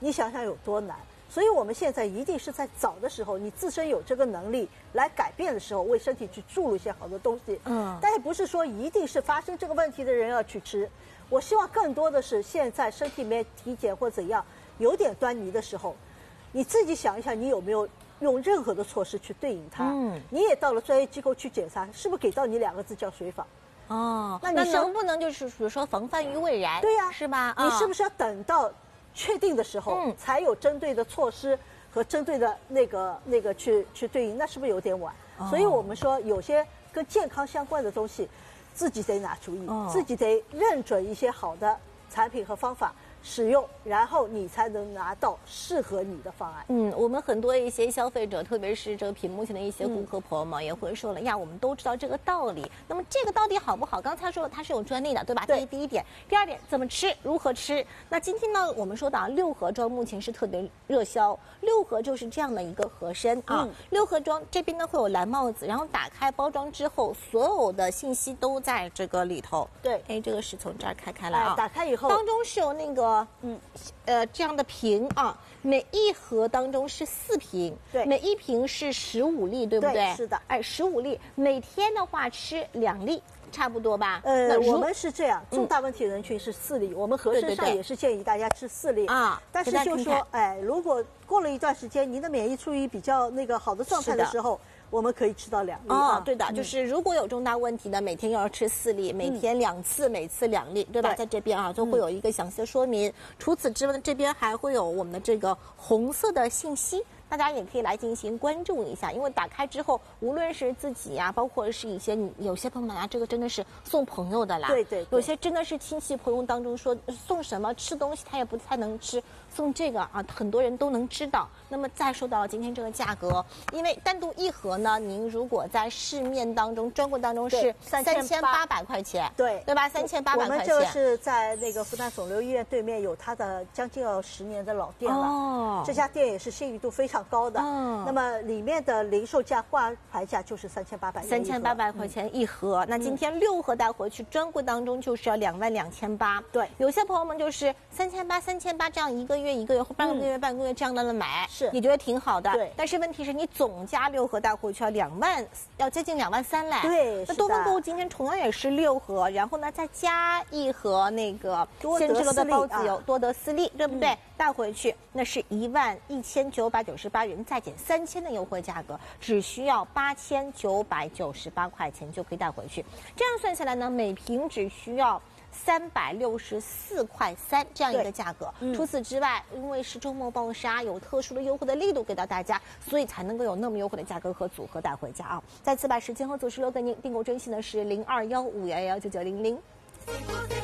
你想想有多难。所以我们现在一定是在早的时候，你自身有这个能力来改变的时候，为身体去注入一些好的东西。但也不是说一定是发生这个问题的人要去吃。我希望更多的是现在身体里面体检或怎样有点端倪的时候，你自己想一想，你有没有用任何的措施去对应它？你也到了专业机构去检查，是不是给到你2个字叫随访？ 那能不能就是比如说防范于未然？ 对呀， 是吧？ 你是不是要等到确定的时候，才有针对的措施和针对的那个去对应？那是不是有点晚？所以我们说，有些跟健康相关的东西，自己得拿主意，自己得认准一些好的产品和方法使用，然后你才能拿到适合你的方案。 我们很多一些消费者，特别是这个屏幕前的一些顾客朋友们，也会说了呀，我们都知道这个道理。那么这个到底好不好？刚才说了它是有专利的，对吧？这是第一点。第二点，怎么吃，如何吃？那今天呢，我们说到六合装目前是特别热销。六合就是这样的一个盒身啊。六合装这边呢会有蓝帽子，然后打开包装之后，所有的信息都在这个里头。 对， 这个是从这儿开来啊。 打开以后， 当中是有那个这样的瓶啊，每一盒当中是4瓶， 对， 每一瓶是15粒，对不对？ 是的 ，15粒，每天的话吃2粒。差不多吧。 我们是这样，重大问题人群是4粒，我们盒身上也是建议大家吃4粒啊。 但是就说，如果过了一段时间，您的免疫处于比较好的状态的时候，我们可以吃到2粒。 对的，就是如果有重大问题的，每天要吃4粒，每天2次，每次2粒，对吧？在这边就会有一个详细的说明。除此之外，这边还会有我们的这个红色的信息。大家也可以来进行关注一下，因为打开之后，无论是自己呀，包括是有些朋友们这个真的是送朋友的啦。 对， 有些真的是亲戚朋友当中说送什么吃东西他也不太能吃，送这个很多人都能知道。那么再说到今天这个价格，因为单独一盒呢，您如果在市面当中、专柜当中是3800块钱，对吧？3800块钱。 我们这个是在那个复旦肿瘤医院对面有它的将近要10年的老店了。这家店也是信誉度非常高的。那么里面的零售价挂牌价就是3800 块钱一盒。那今天6盒带回去，专柜当中就是要22800。 对， 有些朋友们就是3800这样一个月或半个月这样的买， 是你觉得挺好的。 对， 但是问题是你总加6盒带回去要接近23000嘞。 对， 那多芬购物今天同样也是6盒，然后呢再加1盒那个鲜制的包子油多得4粒，对不对？带回去那是11998元，再减3000的优惠价格，只需要8998块钱就可以带回去。这样算下来呢，每瓶只需要364.3块这样一个价格。除此之外，因为是周末暴杀，有特殊的优惠的力度给到大家，所以才能够有那么优惠的价格和组合带回家啊！再次把时间和组织留给您，订购专线呢是0215119900。